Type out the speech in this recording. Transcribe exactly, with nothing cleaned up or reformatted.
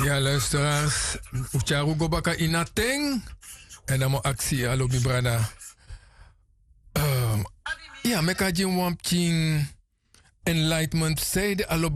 Ja, luisteraars. Ucharu gobaka inateng. En dan mo actie alo bibrada. Um, ja, meka jin wampching enlightenment zijde alo